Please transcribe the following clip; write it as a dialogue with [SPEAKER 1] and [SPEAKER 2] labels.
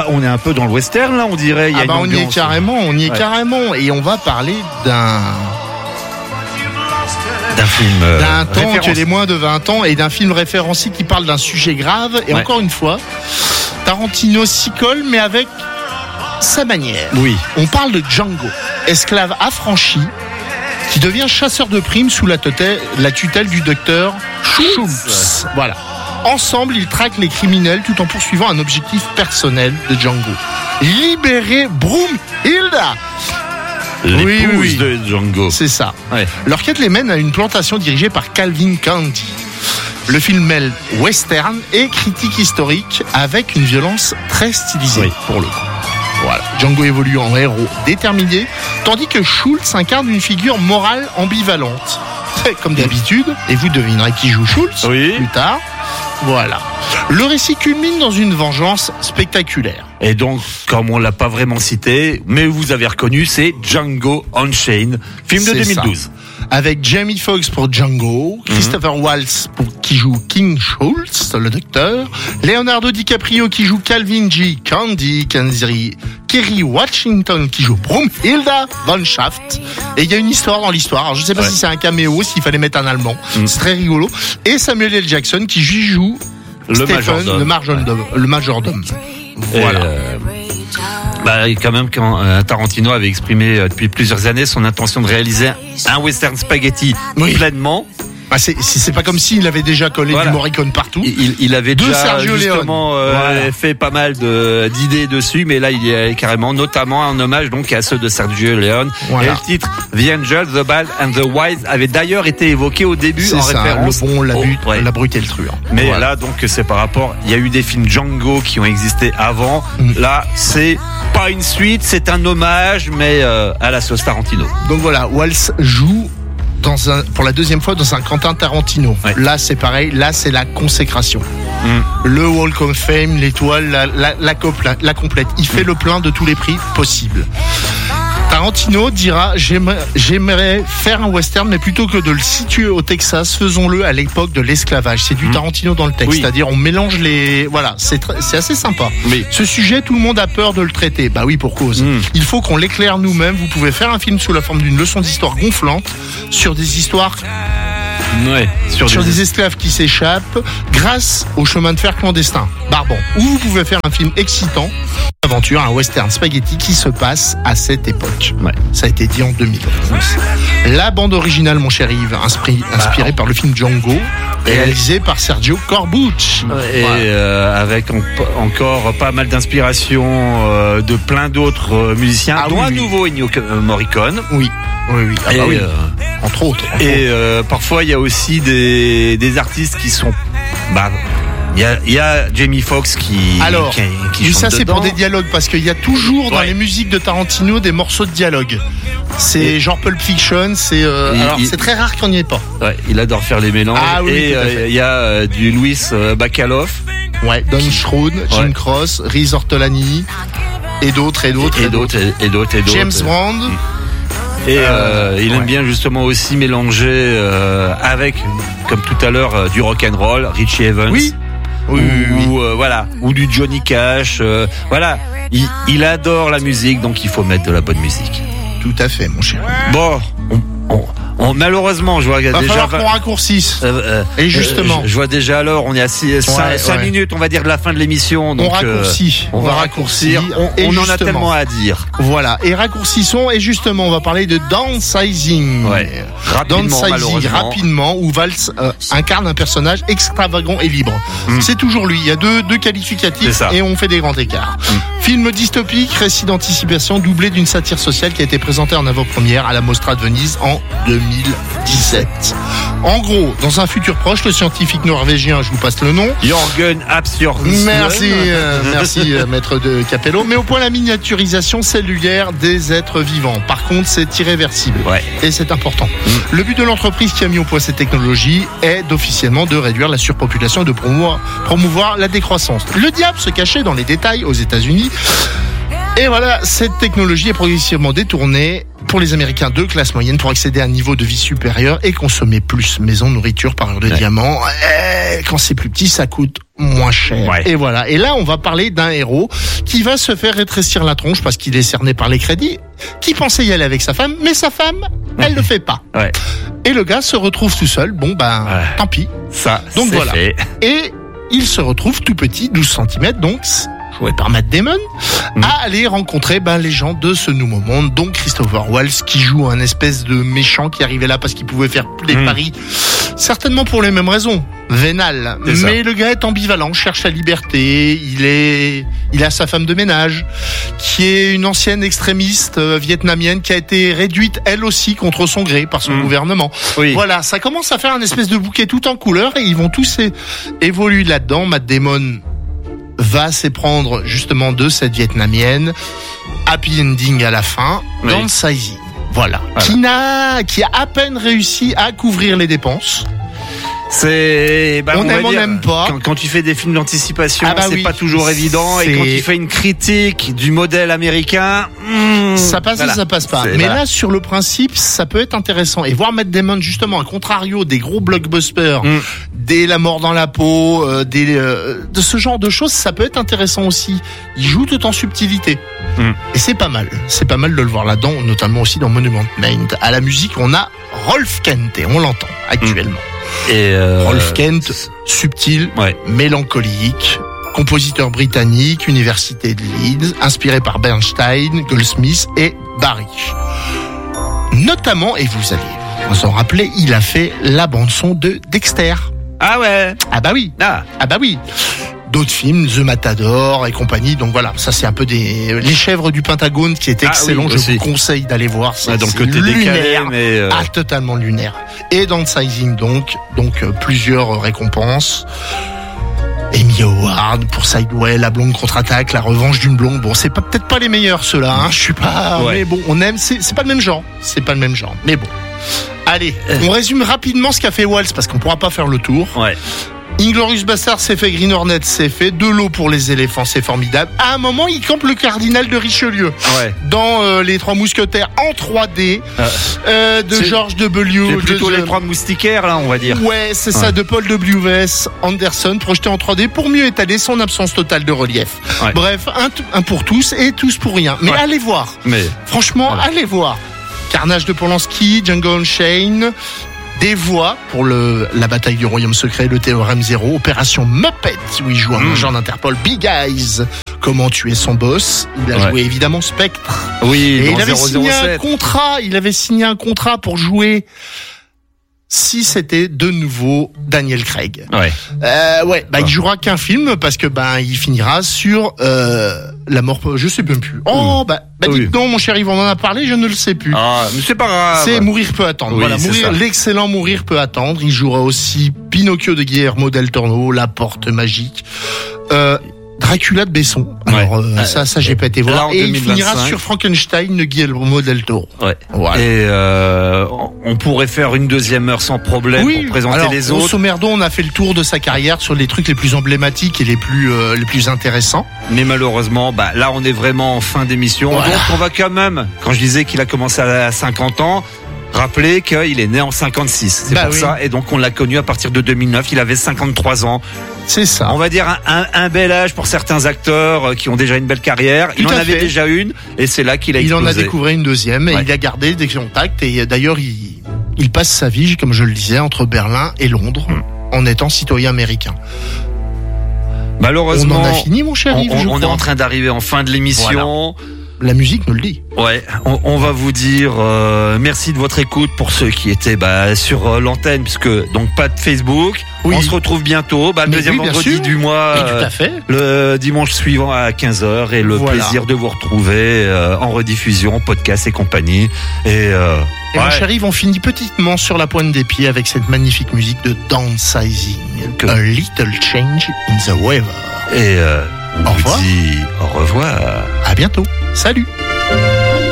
[SPEAKER 1] on est un peu dans le western là, on dirait. Il y a
[SPEAKER 2] on y est carrément, et on va parler d'un
[SPEAKER 1] film
[SPEAKER 2] d'un temps qui est moins de 20 ans et d'un film référencé qui parle d'un sujet grave. Et encore une fois, Tarantino s'y colle, mais avec sa manière.
[SPEAKER 1] Oui.
[SPEAKER 2] On parle de Django, esclave affranchi qui devient chasseur de primes sous la tutelle du docteur Schultz. Voilà. Ensemble, ils traquent les criminels tout en poursuivant un objectif personnel de Django: libérer Broomhilda.
[SPEAKER 1] L'épouse de Django.
[SPEAKER 2] C'est ça.
[SPEAKER 1] Ouais.
[SPEAKER 2] Leur quête les mène à une plantation dirigée par Calvin Candy. Le film mêle western et critique historique avec une violence très stylisée pour le coup. Voilà. Django évolue en héros déterminé, tandis que Schultz incarne une figure morale ambivalente. Comme d'habitude, et vous devinerez qui joue Schultz plus tard. Voilà. Le récit culmine dans une vengeance spectaculaire.
[SPEAKER 1] Et donc, comme on l'a pas vraiment cité, mais vous avez reconnu, c'est Django Unchained, film de 2012.
[SPEAKER 2] Ça. Avec Jamie Foxx pour Django, Christopher Waltz qui joue King Schultz, le docteur, Leonardo DiCaprio qui joue Calvin G. Candy, Kerry Washington qui joue Broomhilda von Schaft. Et il y a une histoire dans l'histoire. Alors, je sais pas si c'est un caméo, s'il fallait mettre un allemand. C'est très rigolo. Et Samuel L. Jackson qui joue le majordome. Voilà.
[SPEAKER 1] Quand même, quand Tarantino avait exprimé depuis plusieurs années son intention de réaliser un western spaghetti pleinement.
[SPEAKER 2] C'est pas comme s'il avait déjà collé du Morricone partout.
[SPEAKER 1] Il avait déjà justement fait pas mal d'idées dessus, mais là il y a carrément, notamment un hommage donc à ceux de Sergio Leone. Et le titre The Angel, The Bad and the Wise avait d'ailleurs été évoqué au début en référence.
[SPEAKER 2] Le bon, la brute et le truand.
[SPEAKER 1] Mais là donc c'est par rapport. Il y a eu des films Django qui ont existé avant. Là c'est pas une suite, c'est un hommage, mais à la sauce Tarantino.
[SPEAKER 2] Donc voilà, Waltz joue pour la deuxième fois dans un Quentin Tarantino. Là c'est pareil, là c'est la consécration. Le Walk of Fame, l'étoile, la complète. Il fait le plein de tous les prix possibles. Tarantino dira: j'aimerais faire un western, mais plutôt que de le situer au Texas, faisons-le à l'époque de l'esclavage. C'est du Tarantino dans le texte, c'est-à-dire on mélange les... Voilà, c'est assez sympa. Ce sujet, tout le monde a peur de le traiter. Bah oui, pour cause. Il faut qu'on l'éclaire nous-mêmes. Vous pouvez faire un film sous la forme d'une leçon d'histoire gonflante sur des histoires... sur des esclaves qui s'échappent grâce au chemin de fer clandestin barbant. Ou vous pouvez faire un film excitant, aventure, un western spaghetti qui se passe à cette époque. Ça a été dit en 2011. La bande originale, mon cher Yves, inspirée par le film Django, réalisé par Sergio Corbucci.
[SPEAKER 1] Et avec encore pas mal d'inspiration de plein d'autres musiciens, dont à nouveau Ennio Morricone.
[SPEAKER 2] Oui. Entre autres.
[SPEAKER 1] Et parfois il y a aussi des artistes qui sont... Il y a Jamie Foxx qui chante
[SPEAKER 2] ça c'est
[SPEAKER 1] dedans.
[SPEAKER 2] pour des dialogues, parce qu'il y a toujours dans les musiques de Tarantino des morceaux de dialogue. C'est genre Pulp Fiction, c'est très rare qu'il n'y ait pas.
[SPEAKER 1] Il adore faire les mélanges. Il y a du Louis Bacalov,
[SPEAKER 2] Don Schroon, Jim Cross, Riz Ortolani et d'autres. James Bond.
[SPEAKER 1] Et il aime bien justement aussi mélanger avec, comme tout à l'heure, du rock and roll, Richie Evans. Ou du Johnny Cash. Il adore la musique, donc il faut mettre de la bonne musique.
[SPEAKER 2] Tout à fait, mon cher.
[SPEAKER 1] Bon, malheureusement, je vois déjà...
[SPEAKER 2] Va falloir qu'on raccourcisse. Et justement.
[SPEAKER 1] Je vois déjà alors, on est à 5 minutes, on va dire, de la fin de l'émission. Donc,
[SPEAKER 2] on va raccourcir.
[SPEAKER 1] On en a tellement à dire.
[SPEAKER 2] Voilà. Et raccourcissons. Et justement, on va parler de Downsizing. Rapidement, où Waltz incarne un personnage extravagant et libre. C'est toujours lui. Il y a deux qualificatifs et on fait des grands écarts. Film dystopique, récit d'anticipation doublé d'une satire sociale qui a été présenté en avant-première à la Mostra de Venise en 2017. En gros, dans un futur proche, le scientifique norvégien, je vous passe le nom,
[SPEAKER 1] Jørgen Absjørnsen.
[SPEAKER 2] Merci maître de Capello, met au point la miniaturisation cellulaire des êtres vivants. Par contre, c'est irréversible et c'est important. Le but de l'entreprise qui a mis au point cette technologie est officiellement de réduire la surpopulation et de promouvoir la décroissance. Le diable se cachait dans les détails aux États-Unis. Et voilà, cette technologie est progressivement détournée pour les Américains de classe moyenne pour accéder à un niveau de vie supérieur et consommer plus maison, nourriture, parure de diamants. Et quand c'est plus petit, ça coûte moins cher. Ouais. Et voilà. Et là, on va parler d'un héros qui va se faire rétrécir la tronche parce qu'il est cerné par les crédits, qui pensait y aller avec sa femme, mais sa femme, elle le fait pas. Ouais. Et le gars se retrouve tout seul. Bon, tant pis.
[SPEAKER 1] Ça,
[SPEAKER 2] donc voilà.
[SPEAKER 1] Fait.
[SPEAKER 2] Et il se retrouve tout petit, 12 cm, donc joué par Matt Damon, à aller rencontrer les gens de ce nouveau monde, donc Christopher Waltz qui joue un espèce de méchant qui arrivait là parce qu'il pouvait faire des paris, certainement pour les mêmes raisons, vénales. Mais le gars est ambivalent, cherche la liberté, il a sa femme de ménage, qui est une ancienne extrémiste vietnamienne qui a été réduite elle aussi contre son gré par son gouvernement. Oui. Voilà, ça commence à faire un espèce de bouquet tout en couleurs et ils vont tous évoluer là-dedans. Matt Damon va s'éprendre justement de cette vietnamienne, happy ending à la fin, Downsizing. Voilà. Qui a à peine réussi à couvrir les dépenses.
[SPEAKER 1] C'est
[SPEAKER 2] on aime pas.
[SPEAKER 1] Quand tu fais des films d'anticipation, c'est pas toujours évident. Et quand tu fais une critique du modèle américain,
[SPEAKER 2] ça passe et ça passe pas. Mais là, sur le principe, ça peut être intéressant. Et voir Matt Damon justement, à contrario des gros blockbusters, dès La mort dans la peau, de ce genre de choses, ça peut être intéressant aussi. Il joue tout en subtilité. Et c'est pas mal. C'est pas mal de le voir là-dedans, notamment aussi dans Monument Men. À la musique, on a Rolf Kent et on l'entend actuellement. Et Rolf Kent, subtil, mélancolique, compositeur britannique, université de Leeds, inspiré par Bernstein, Goldsmith et Barry. Notamment, et vous allez vous en rappeler, il a fait la bande-son de Dexter.
[SPEAKER 1] Ah ouais.
[SPEAKER 2] Ah bah oui. Ah bah oui. D'autres films, The Matador et compagnie. Donc voilà, ça c'est un peu les chèvres du Pentagone qui est excellent. Je vous conseille d'aller voir. C'est
[SPEAKER 1] dans le côté lunaire, mais
[SPEAKER 2] totalement lunaire. Et Downsizing donc plusieurs récompenses. Emmy Award pour Sideway, La blonde contre-attaque, La revanche d'une blonde. Bon, c'est peut-être pas les meilleurs ceux-là. Je suis pas. Mais bon, on aime. C'est pas le même genre. C'est pas le même genre. Mais bon. Allez, on résume rapidement ce qu'a fait Waltz parce qu'on pourra pas faire le tour. Ouais. Inglourious Basterds, c'est fait. Green Hornet, c'est fait. De l'eau pour les éléphants, c'est formidable. À un moment, il campe le cardinal de Richelieu dans Les Trois Mousquetaires en 3D de George W.
[SPEAKER 1] C'est plutôt Les Trois Moustiquaires, là, on va dire.
[SPEAKER 2] Ouais, c'est ça, de Paul W.S. Anderson, projeté en 3D pour mieux étaler son absence totale de relief. Ouais. Bref, un pour tous et tous pour rien. Mais allez voir. Franchement, allez voir. Carnage de Polanski, Django Unchained. Des voix pour la bataille du Royaume Secret, le Théorème Zéro, Opération Muppet, où il joue un agent d'Interpol, Big Eyes, Comment tuer son boss. Il a joué évidemment Spectre.
[SPEAKER 1] Oui,
[SPEAKER 2] et il avait
[SPEAKER 1] 007.
[SPEAKER 2] signé un contrat pour jouer si c'était de nouveau Daniel Craig. Il jouera qu'un film parce que il finira sur la mort, je sais même plus. Dites donc, mon cher Yves, on en a parlé, je ne le sais plus.
[SPEAKER 1] Mais c'est pas grave.
[SPEAKER 2] C'est Mourir peut attendre. L'excellent Mourir peut attendre. Il jouera aussi Pinocchio de Guillermo del Toro, La porte magique. Dracula de Besson. Alors ça j'ai pas été voir. Et 2025. Il finira sur Frankenstein de Guillermo del Toro.
[SPEAKER 1] Voilà. Et on pourrait faire une deuxième heure sans problème pour présenter les autres.
[SPEAKER 2] Au Sommerdo, on a fait le tour de sa carrière sur les trucs les plus emblématiques et les plus intéressants.
[SPEAKER 1] Mais malheureusement, là on est vraiment en fin d'émission. Donc on va quand même, quand je disais qu'il a commencé à 50 ans, rappeler qu'il est né en 56. C'est pour ça. Et donc on l'a connu à partir de 2009. Il avait 53 ans.
[SPEAKER 2] C'est ça.
[SPEAKER 1] On va dire un bel âge pour certains acteurs qui ont déjà une belle carrière. Il en avait déjà une et c'est là qu'il a explosé.
[SPEAKER 2] Il en a découvert une deuxième et il a gardé des contacts. Et d'ailleurs, il passe sa vie, comme je le disais, entre Berlin et Londres en étant citoyen américain.
[SPEAKER 1] Malheureusement,
[SPEAKER 2] on en a fini, mon cher Yves.
[SPEAKER 1] On est en train d'arriver en fin de l'émission.
[SPEAKER 2] Voilà. La musique nous le dit.
[SPEAKER 1] On va vous dire merci de votre écoute pour ceux qui étaient sur l'antenne, puisque donc pas de Facebook. On se retrouve bientôt, le deuxième vendredi du mois,
[SPEAKER 2] tout à fait.
[SPEAKER 1] Le dimanche suivant à 15h, et le plaisir de vous retrouver en rediffusion, podcast et compagnie. Et
[SPEAKER 2] mon cher Yves, on finit petitement sur la pointe des pieds avec cette magnifique musique de Downsizing, A Little Change in the Weather.
[SPEAKER 1] Et on vous dit au revoir.
[SPEAKER 2] À bientôt. Salut.